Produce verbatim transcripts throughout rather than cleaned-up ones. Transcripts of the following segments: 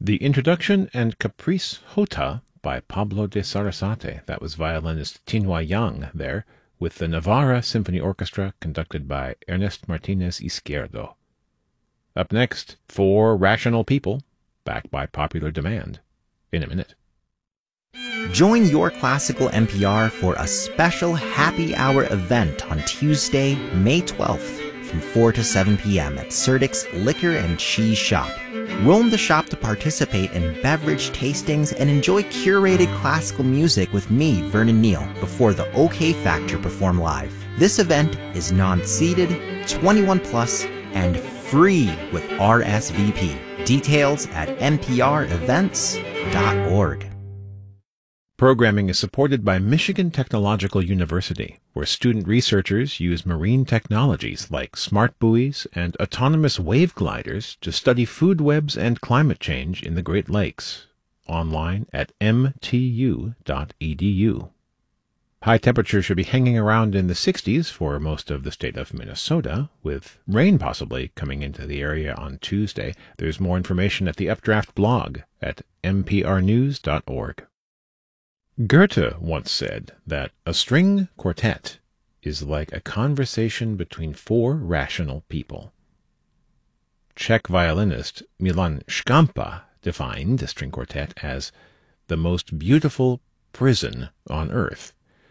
The Introduction and Caprice Jota by Pablo de Sarasate. That was violinist Tinhua Yang there, with the Navarra Symphony Orchestra conducted by Ernest Martinez Izquierdo. Up next, For Rational People, backed by popular demand. In a minute. Join Your Classical N P R for a special happy hour event on Tuesday, May twelfth from four to seven p.m. at Serdik's Liquor and Cheese Shop. Roam the shop to participate in beverage tastings and enjoy curated classical music with me, Vernon Neal, before the OK Factor perform live. This event is non-seated, twenty-one plus, and free with R S V P. Details at n p r events dot org. Programming is supported by Michigan Technological University, where student researchers use marine technologies like smart buoys and autonomous wave gliders to study food webs and climate change in the Great Lakes. Online at m t u dot e d u. High temperatures should be hanging around in the sixties for most of the state of Minnesota, with rain possibly coming into the area on Tuesday. There's more information at the Updraft blog at m p r news dot org. Goethe once said that a string quartet is like a conversation between four rational people. Czech violinist Milan Škampa defined a string quartet as the most beautiful prison on earth.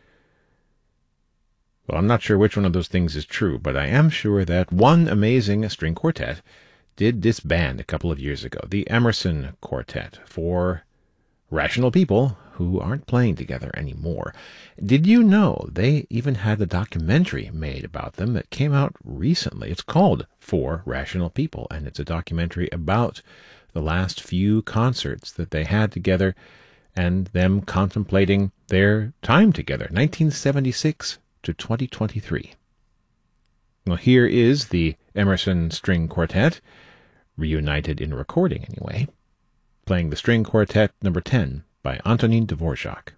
Well, I'm not sure which one of those things is true, but I am sure that one amazing string quartet did disband a couple of years ago, the Emerson Quartet, for rational people who aren't playing together anymore. Did you know they even had a documentary made about them that came out recently? It's called For Rational People, and it's a documentary about the last few concerts that they had together and them contemplating their time together, nineteen seventy-six to twenty twenty-three. Well, here is the Emerson String Quartet, reunited in recording anyway, playing the String Quartet number ten by Antonin Dvorak.